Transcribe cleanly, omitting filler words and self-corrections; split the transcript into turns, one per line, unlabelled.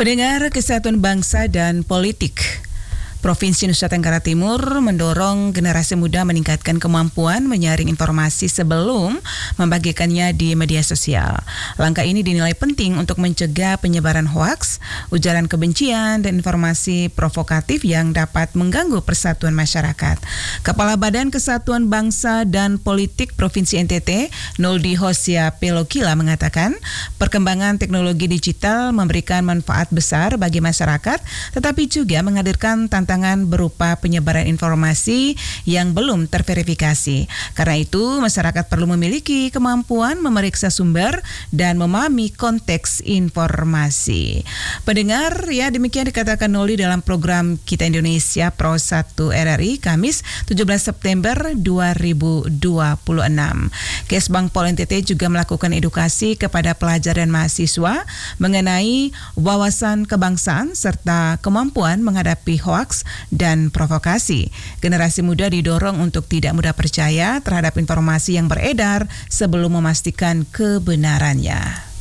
Pendengar Kesatuan Bangsa dan Politik Provinsi Nusa Tenggara Timur mendorong generasi muda meningkatkan kemampuan menyaring informasi sebelum membagikannya di media sosial. Langkah ini dinilai penting untuk mencegah penyebaran hoaks, ujaran kebencian, dan informasi provokatif yang dapat mengganggu persatuan masyarakat. Kepala Badan Kesatuan Bangsa dan Politik Provinsi NTT, Noldi Hosia Pelokila mengatakan, perkembangan teknologi digital memberikan manfaat besar bagi masyarakat, tetapi juga menghadirkan tantangan berupa penyebaran informasi yang belum terverifikasi. Karena itu, masyarakat perlu memiliki kemampuan memeriksa sumber dan memahami konteks informasi. Pendengar, ya demikian dikatakan Noli dalam program Kita Indonesia Pro 1 RRI Kamis 17 September 2026. Kesbang Pol NTT juga melakukan edukasi kepada pelajar dan mahasiswa mengenai wawasan kebangsaan serta kemampuan menghadapi hoaks dan provokasi. Generasi muda didorong untuk tidak mudah percaya terhadap informasi yang beredar sebelum memastikan kebenarannya.